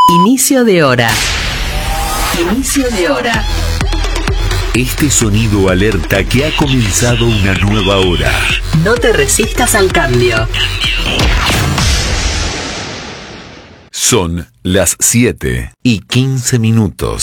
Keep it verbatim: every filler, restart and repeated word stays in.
Inicio de hora. Inicio de hora. Este sonido alerta que ha comenzado una nueva hora. No te resistas al cambio. Son las siete y quince minutos.